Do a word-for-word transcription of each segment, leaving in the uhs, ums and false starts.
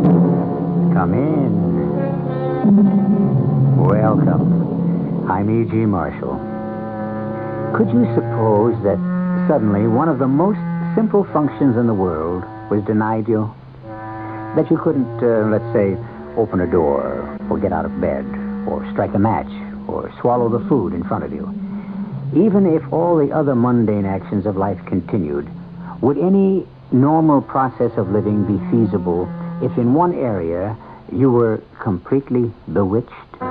Come in. Welcome. I'm E G. Marshall. Could you suppose that suddenly one of the most simple functions in the world was denied you? That you couldn't, uh, let's say, open a door, or get out of bed, or strike a match, or swallow the food in front of you. Even if all the other mundane actions of life continued, would any normal process of living be feasible if in one area you were completely bewitched?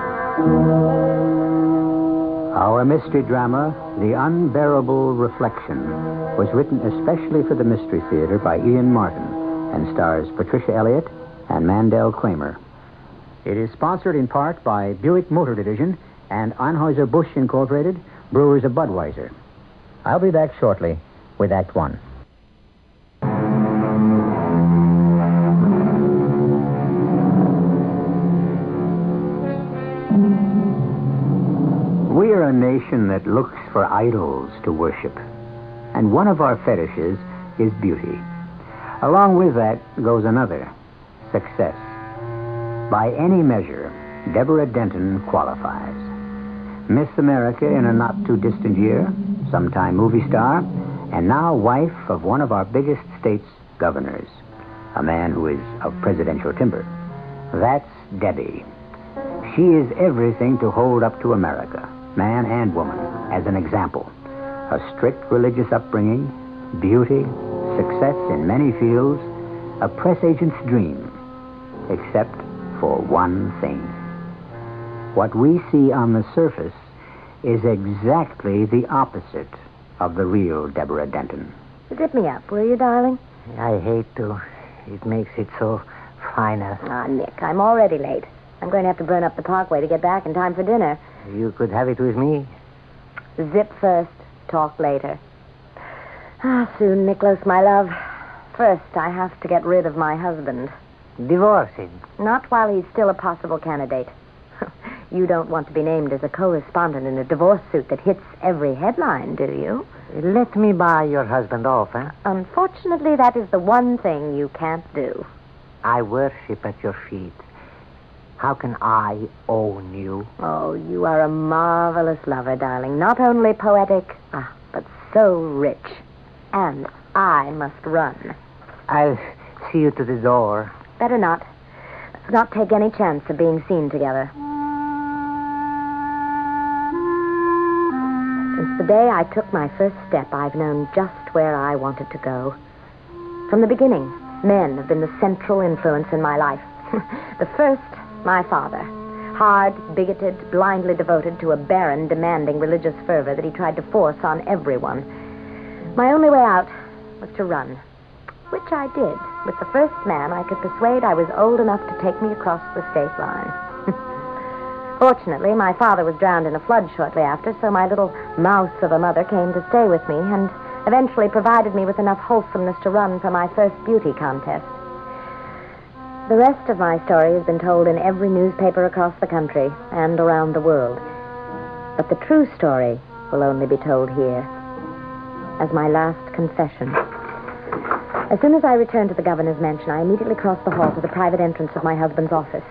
Our mystery drama, The Unbearable Reflection, was written especially for the Mystery Theater by Ian Martin and stars Patricia Elliott and Mandel Kramer. It is sponsored in part by Buick Motor Division and Anheuser-Busch Incorporated, brewers of Budweiser. I'll be back shortly with Act One. We are a nation that looks for idols to worship. And one of our fetishes is beauty. Along with that goes another, success. By any measure, Deborah Denton qualifies. Miss America in a not-too-distant year, sometime movie star, and now wife of one of our biggest state's governors, a man who is of presidential timber. That's Debbie. She is everything to hold up to America, man and woman, as an example. A strict religious upbringing, beauty, success in many fields, a press agent's dream, except for one thing. What we see on the surface is exactly the opposite of the real Deborah Denton. Zip me up, will you, darling? I hate to. It makes it so final. Ah, Nick, I'm already late. I'm going to have to burn up the parkway to get back in time for dinner. You could have it with me. Zip first, talk later. Ah, soon, Nicholas, my love. First, I have to get rid of my husband. Divorcing? Not while he's still a possible candidate. You don't want to be named as a co-respondent in a divorce suit that hits every headline, do you? Let me buy your husband off, eh? Unfortunately, that is the one thing you can't do. I worship at your feet. How can I own you? Oh, you are a marvelous lover, darling. Not only poetic, ah, but so rich. And I must run. I'll see you to the door. Better not. Let's not take any chance of being seen together. Since the day I took my first step, I've known just where I wanted to go. From the beginning, men have been the central influence in my life. The first, my father. Hard, bigoted, blindly devoted to a barren, demanding religious fervor that he tried to force on everyone. My only way out was to run, which I did with the first man I could persuade I was old enough to take me across the state line. Fortunately, my father was drowned in a flood shortly after, so my little mouse of a mother came to stay with me and eventually provided me with enough wholesomeness to run for my first beauty contest. The rest of my story has been told in every newspaper across the country and around the world. But the true story will only be told here as my last confession. As soon as I returned to the governor's mansion, I immediately crossed the hall to the private entrance of my husband's office.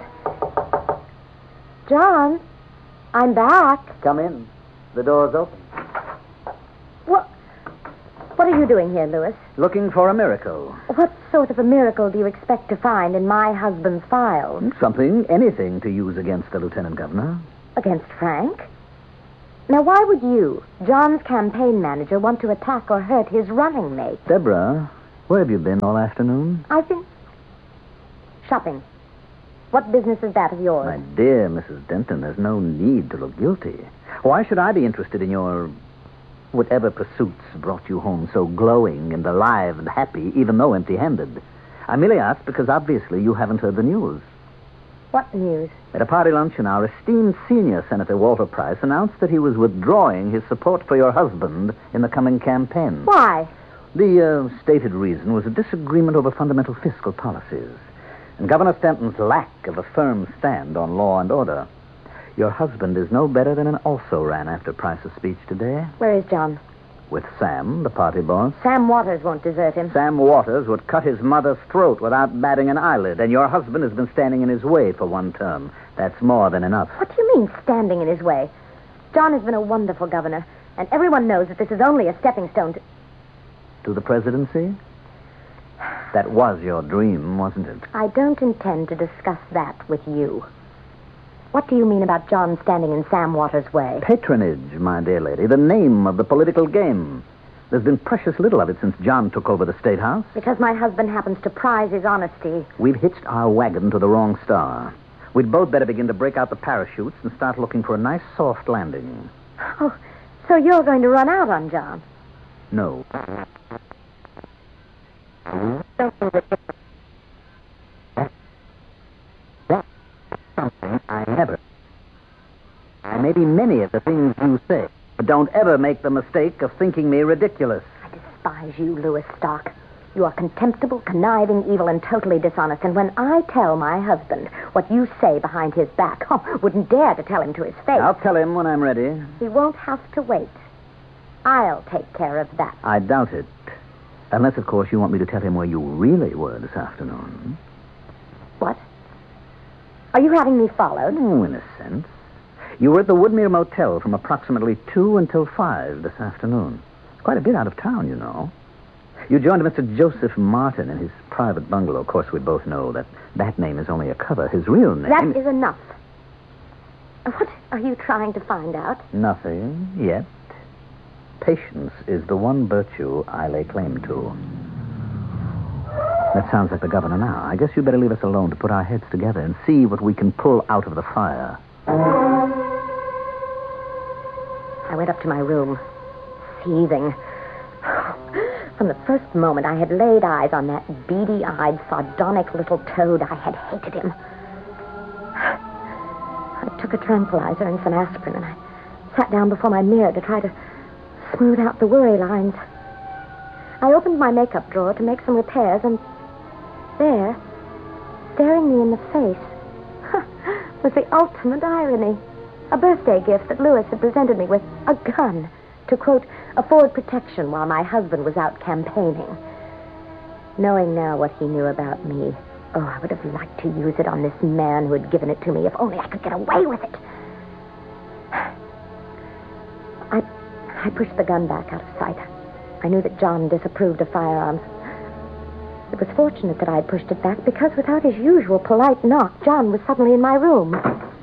John, I'm back. Come in. The door's open. What? What are you doing here, Louis? Looking for a miracle. What sort of a miracle do you expect to find in my husband's files? Something, anything to use against the lieutenant governor. Against Frank? Now, why would you, John's campaign manager, want to attack or hurt his running mate? Deborah, where have you been all afternoon? I've been shopping. What business is that of yours? My dear Missus Denton, there's no need to look guilty. Why should I be interested in your... whatever pursuits brought you home so glowing and alive and happy, even though empty-handed? I merely asked because obviously you haven't heard the news. What news? At a party luncheon, our esteemed senior Senator Walter Price announced that he was withdrawing his support for your husband in the coming campaign. Why? The uh, stated reason was a disagreement over fundamental fiscal policies and Governor Stanton's lack of a firm stand on law and order. Your husband is no better than an also-ran after Price's speech today. Where is John? With Sam, the party boss. Sam Waters won't desert him. Sam Waters would cut his mother's throat without batting an eyelid, and your husband has been standing in his way for one term. That's more than enough. What do you mean, standing in his way? John has been a wonderful governor, and everyone knows that this is only a stepping stone to... To the presidency? That was your dream, wasn't it? I don't intend to discuss that with you. What do you mean about John standing in Sam Waters' way? Patronage, my dear lady, the name of the political game. There's been precious little of it since John took over the State House. Because my husband happens to prize his honesty. We've hitched our wagon to the wrong star. We'd both better begin to break out the parachutes and start looking for a nice soft landing. Oh, so you're going to run out on John? No. Something I never. And maybe many of the things you say, but don't ever make the mistake of thinking me ridiculous. I despise you, Louis Stark. You are contemptible, conniving, evil, and totally dishonest. And when I tell my husband what you say behind his back, oh, wouldn't dare to tell him to his face. I'll tell him when I'm ready. He won't have to wait. I'll take care of that. I doubt it. Unless, of course, you want me to tell him where you really were this afternoon. What? Are you having me followed? Oh, in a sense. You were at the Woodmere Motel from approximately two until five this afternoon. Quite a bit out of town, you know. You joined Mister Joseph Martin in his private bungalow. Of course, we both know that that name is only a cover. His real name... That is enough. What are you trying to find out? Nothing yet. Patience is the one virtue I lay claim to. That sounds like the governor now. I guess you better leave us alone to put our heads together and see what we can pull out of the fire. I went up to my room, seething. From the first moment I had laid eyes on that beady-eyed, sardonic little toad, I had hated him. I took a tranquilizer and some aspirin, and I sat down before my mirror to try to smooth out the worry lines. I opened my makeup drawer to make some repairs, and there, staring me in the face, was the ultimate irony. A birthday gift that Louis had presented me with, a gun, to, quote, afford protection while my husband was out campaigning. Knowing now what he knew about me, oh, I would have liked to use it on this man who had given it to me, if only I could get away with it. I, I pushed the gun back out of sight. I knew that John disapproved of firearms. It was fortunate that I had pushed it back, because without his usual polite knock, John was suddenly in my room.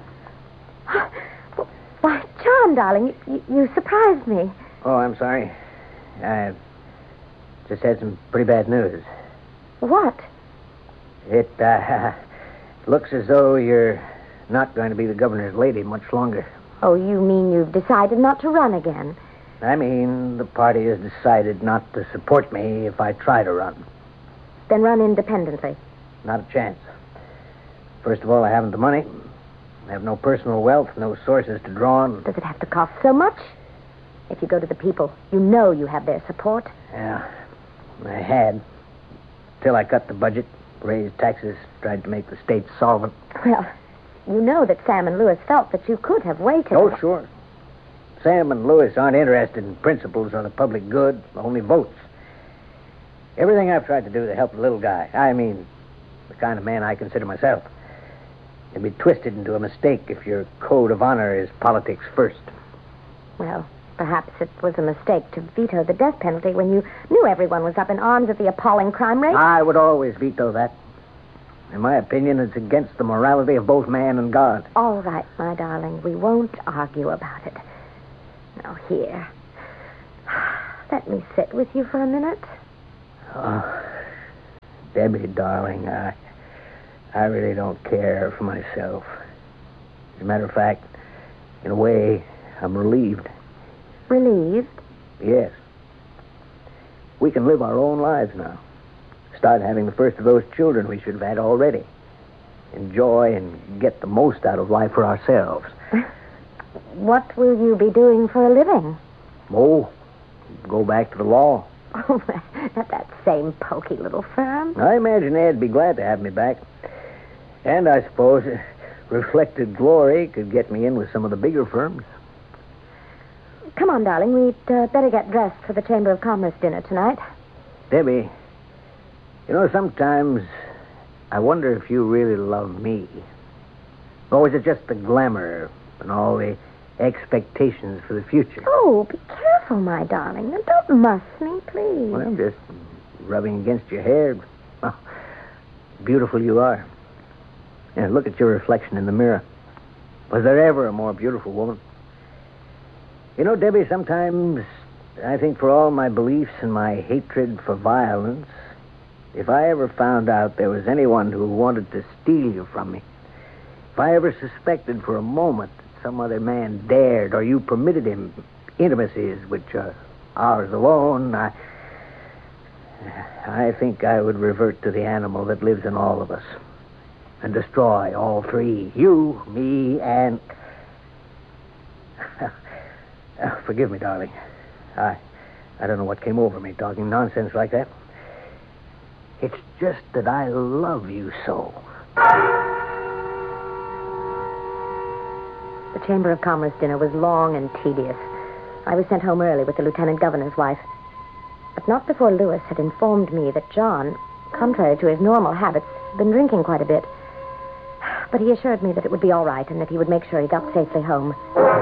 Why, John, darling, you, you surprised me. Oh, I'm sorry. I just had some pretty bad news. What? It uh, looks as though you're not going to be the governor's lady much longer. Oh, you mean you've decided not to run again? I mean, the party has decided not to support me if I try to run. Then run independently. Not a chance. First of all, I haven't the money. I have no personal wealth, no sources to draw on. Does it have to cost so much? If you go to the people, you know you have their support. Yeah, I had. Till I cut the budget, raised taxes, tried to make the state solvent. Well, you know that Sam and Louis felt that you could have waited. Oh, sure. Sam and Louis aren't interested in principles or the public good, only votes. Everything I've tried to do to help the little guy, I mean, the kind of man I consider myself, can be twisted into a mistake if your code of honor is politics first. Well, perhaps it was a mistake to veto the death penalty when you knew everyone was up in arms at the appalling crime rate. I would always veto that. In my opinion, it's against the morality of both man and God. All right, my darling. We won't argue about it. Now, here. Let me sit with you for a minute. Oh, Debbie, darling, I, I really don't care for myself. As a matter of fact, in a way, I'm relieved. Relieved? Yes. We can live our own lives now. Start having the first of those children we should have had already. Enjoy and get the most out of life for ourselves. What will you be doing for a living? Oh, go back to the law. Oh, at that same pokey little firm? I imagine they'd be glad to have me back. And I suppose reflected glory could get me in with some of the bigger firms. Come on, darling. We'd uh, better get dressed for the Chamber of Commerce dinner tonight. Debbie, you know, sometimes I wonder if you really love me. Or is it just the glamour and all the expectations for the future? Oh, be careful, my darling. Now, don't muss me, please. Well, I'm just rubbing against your hair. Oh, beautiful you are. And look at your reflection in the mirror. Was there ever a more beautiful woman? You know, Debbie, sometimes I think for all my beliefs and my hatred for violence, if I ever found out there was anyone who wanted to steal you from me, if I ever suspected for a moment that some other man dared or you permitted him intimacies which are ours alone, I, I think I would revert to the animal that lives in all of us and destroy all three, you, me, and... Oh, forgive me, darling. I, I don't know what came over me talking nonsense like that. It's just that I love you so. The Chamber of Commerce dinner was long and tedious. I was sent home early with the lieutenant governor's wife. But not before Lewis had informed me that John, contrary to his normal habits, had been drinking quite a bit. But he assured me that it would be all right and that he would make sure he got safely home.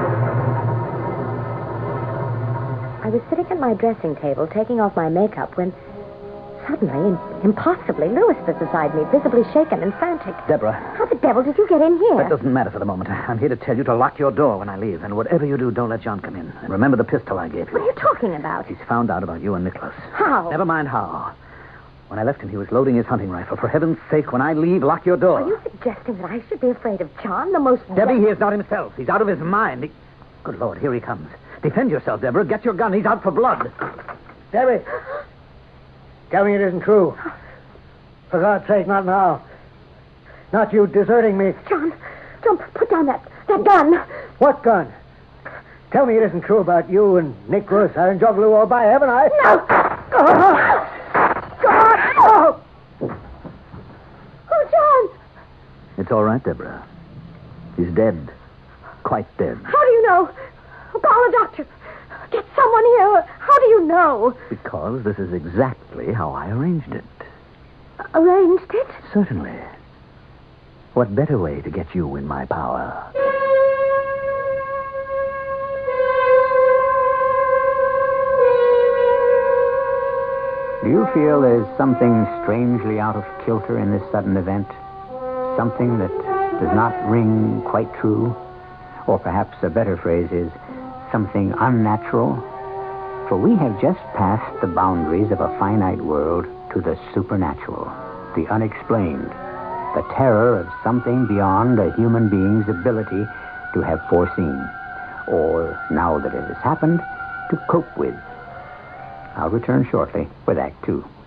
I was sitting at my dressing table taking off my makeup when suddenly, impossibly, Lewis was beside me, visibly shaken and frantic. Deborah. How the devil did you get in here? That doesn't matter for the moment. I'm here to tell you to lock your door when I leave. And whatever you do, don't let John come in. And remember the pistol I gave you. What are you talking about? He's found out about you and Nicholas. How? Never mind how. When I left him, he was loading his hunting rifle. For heaven's sake, when I leave, lock your door. Are you suggesting that I should be afraid of John, the most... Debbie, he is not himself. He's out of his mind. He... Good Lord, here he comes. Defend yourself, Deborah. Get your gun. He's out for blood. Debbie, tell me it isn't true. For God's sake, not now. Not you deserting me. John, John, put down that, that gun. What gun? Tell me it isn't true about you and Nicholas and Juggalo or by heaven, I... No! Oh. God! Oh. Oh, John! It's all right, Deborah. He's dead. Quite dead. How do you know? Call a doctor. Get someone here. How do you know? Because this is exactly how I arranged it. Arranged it? Certainly. What better way to get you in my power? Do you feel there's something strangely out of kilter in this sudden event? Something that does not ring quite true? Or perhaps a better phrase is something unnatural? For we have just passed the boundaries of a finite world to the supernatural, the unexplained, the terror of something beyond a human being's ability to have foreseen, or, now that it has happened, to cope with. I'll return shortly with Act Two.